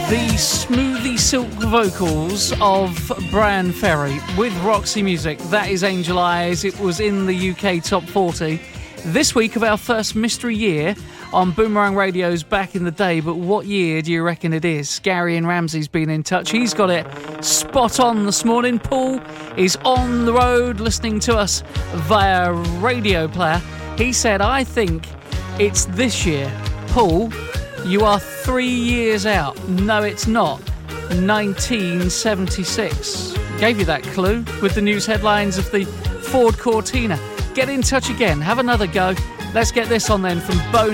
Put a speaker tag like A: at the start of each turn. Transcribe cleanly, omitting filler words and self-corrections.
A: The smoothie silk vocals of Brian Ferry with Roxy Music. That is Angel Eyes. It was in the UK Top 40 this week of our first mystery year on Boomerang Radio's Back in the Day. But what year do you reckon it is? Gary and Ramsey's been in touch. He's got it spot on this morning. Paul is on the road listening to us via radio player. He said, I think it's this year. Paul, you are 3 years out. No, it's not. 1976. Gave you that clue with the news headlines of the Ford Cortina. Get in touch again. Have another go. Let's get this on then from Bone